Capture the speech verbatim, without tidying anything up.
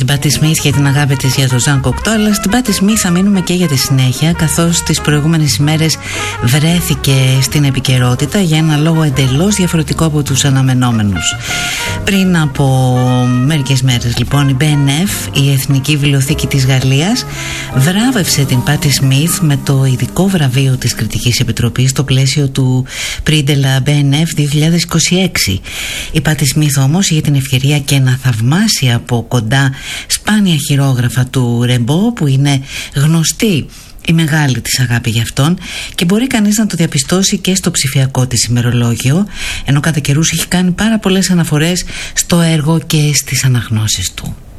την Πάτη Σμιθ και την αγάπη της για τον Ζαν Κοκτό, αλλά στην Πάτη Σμιθ θα μείνουμε και για τη συνέχεια, καθώς τις προηγούμενες ημέρες βρέθηκε στην επικαιρότητα για ένα λόγο εντελώς διαφορετικό από τους αναμενόμενους. Πριν από μερικές μέρες λοιπόν η μπι εν εφ, η Εθνική Βιβλιοθήκη της Γαλλίας, βράβευσε την Πάτη Σμιθ με το ειδικό βραβείο της Κριτικής Επιτροπής στο πλαίσιο του Prix de la μπι εν εφ δύο χιλιάδες είκοσι έξι. Η Πάτη Σμιθ όμως είχε την ευκαιρία και να θαυμάσει από κοντά σπάνια χειρόγραφα του Ρεμπό, που είναι γνωστή η μεγάλη της αγάπη για αυτόν, και μπορεί κανείς να το διαπιστώσει και στο ψηφιακό της ημερολόγιο, ενώ κατά καιρούς έχει κάνει πάρα πολλές αναφορές στο έργο και στις αναγνώσεις του.